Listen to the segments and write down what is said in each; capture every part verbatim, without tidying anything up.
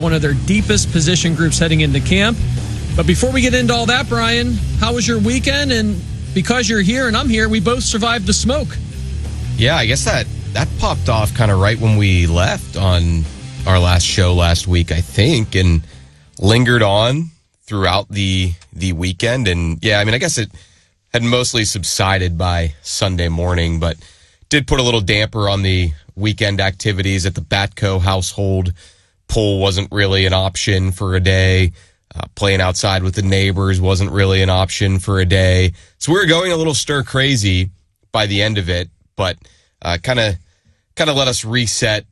one of their deepest position groups heading into camp. But before we get into all that, Brian, how was your weekend? And because you're here and I'm here, we both survived the smoke. Yeah, I guess that, that popped off kind of right when we left on our last show last week, I think, and lingered on throughout the the weekend. And yeah, I mean, I guess it had mostly subsided by Sunday morning, but did put a little damper on the weekend activities at the Batco household. Pool wasn't really an option for a day. Uh, playing outside with the neighbors wasn't really an option for a day. So we were going a little stir crazy by the end of it, but kind of kind of let us reset.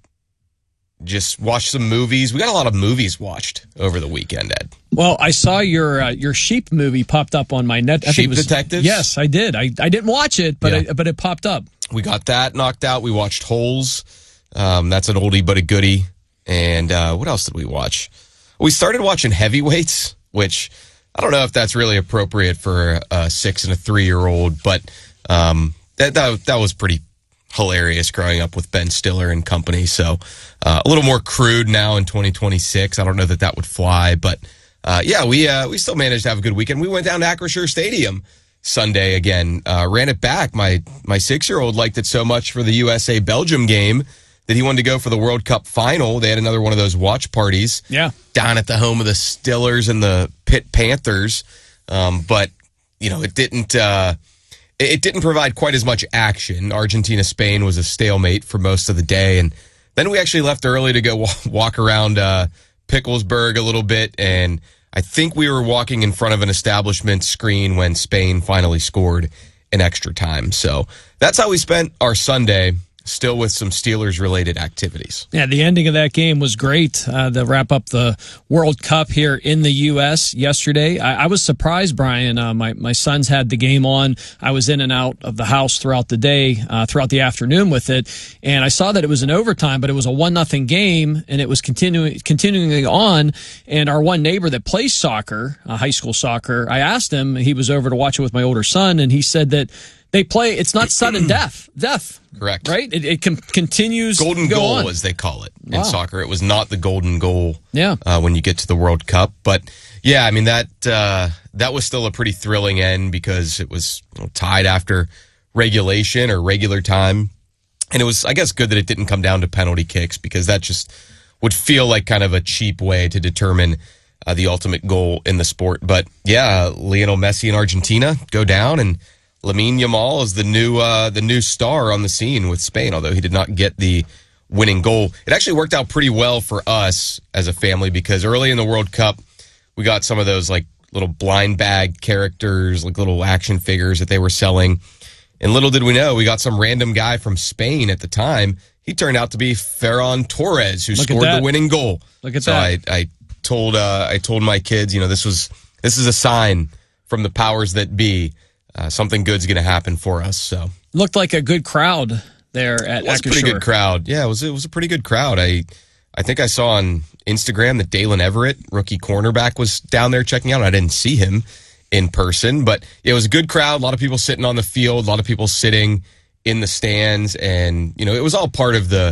Just watch some movies. We got a lot of movies watched over the weekend, Ed. Well, I saw your uh, your sheep movie popped up on my net. I Sheep think it was, Detectives? Yes, I did. I, I didn't watch it, but Yeah. I, but it popped up. We got that knocked out. We watched Holes. Um, that's an oldie but a goodie. And uh, what else did we watch? We started watching Heavyweights, which I don't know if that's really appropriate for a six and a three-year-old, but um, that, that that was pretty hilarious growing up with Ben Stiller and company. So uh, a little more crude now in twenty twenty-six. I don't know that that would fly, but uh, yeah, we uh, we still managed to have a good weekend. We went down to Acrisure Stadium Sunday again, uh, ran it back. My my six-year-old liked it so much for the U S A Belgium game that he wanted to go for the World Cup final. They had another one of those watch parties Yeah. down at the home of the Stillers and the Pitt Panthers. Um, but, you know, it didn't uh, it didn't provide quite as much action. Argentina-Spain was a stalemate for most of the day. And then we actually left early to go walk around uh, Picklesburg a little bit. And I think we were walking in front of an establishment screen when Spain finally scored in extra time. So that's how we spent our Sunday, still with some Steelers-related activities. Yeah, the ending of that game was great uh, to wrap up the World Cup here in the U S yesterday. I, I was surprised, Brian. Uh, my, my sons had the game on. I was in and out of the house throughout the day, uh, throughout the afternoon with it, and I saw that it was an overtime, but it was a one nothing game, and it was continuing continuing on. And our one neighbor that plays soccer, uh, high school soccer, I asked him, he was over to watch it with my older son, and he said that they play, it's not sudden death. Death. Correct. Right? It, it com- continues Golden to go goal, on. as they call it in Wow. soccer. It was not the golden goal Yeah. uh, when you get to the World Cup. But, yeah, I mean, that uh, that was still a pretty thrilling end because it was you know, tied after regulation or regular time. And it was, I guess, good that it didn't come down to penalty kicks because that just would feel like kind of a cheap way to determine uh, the ultimate goal in the sport. But, yeah, Lionel Messi in Argentina go down, and Lamine Yamal is the new uh, the new star on the scene with Spain, although he did not get the winning goal. It actually worked out pretty well for us as a family because early in the World Cup, we got some of those like little blind bag characters, like little action figures that they were selling. And little did we know, we got some random guy from Spain at the time. He turned out to be Ferran Torres, who Look at scored that. the winning goal. Look at so that. I, I told uh, I told my kids, you know, this was this is a sign from the powers that be. Uh, something good's going to happen for us. So Looked like a good crowd there at it was a pretty Acrisure. good crowd. Yeah, it was it was a pretty good crowd. I I think I saw on Instagram that Dalen Everett, rookie cornerback, was down there checking out. I didn't see him in person, but it was a good crowd. A lot of people sitting on the field, a lot of people sitting in the stands, and you know it was all part of the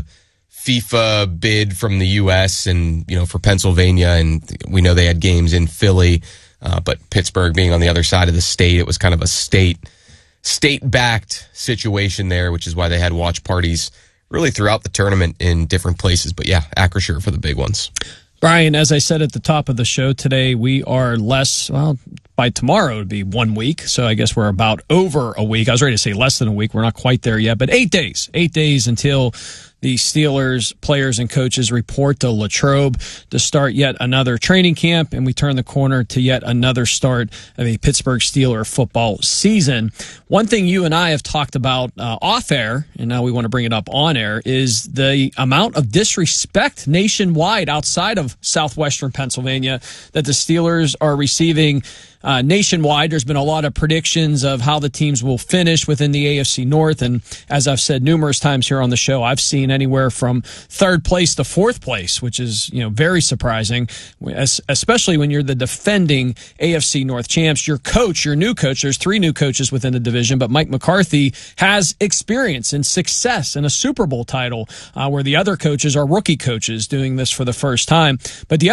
FIFA bid from the U S and you know for Pennsylvania, and we know they had games in Philly. Uh, but Pittsburgh being on the other side of the state, it was kind of a state state-backed situation there, which is why they had watch parties really throughout the tournament in different places. But yeah, Acrisure for the big ones. Brian, as I said at the top of the show today, we are less, well, by tomorrow it would be one week. So I guess we're about over a week. I was ready to say less than a week. We're not quite there yet, but eight days, eight days until the Steelers players and coaches report to Latrobe to start yet another training camp, and we turn the corner to yet another start of a Pittsburgh Steeler football season. One thing you and I have talked about uh, off air, and now we want to bring it up on air, is the amount of disrespect nationwide outside of southwestern Pennsylvania that the Steelers are receiving Uh, nationwide. There's been a lot of predictions of how the teams will finish within the A F C North. And as I've said numerous times here on the show, I've seen anywhere from third place to fourth place, which is, you know, very surprising, especially when you're the defending A F C North champs. Your coach, your new coach, there's three new coaches within the division, but Mike McCarthy has experience and success in a Super Bowl title, uh, where the other coaches are rookie coaches doing this for the first time. But the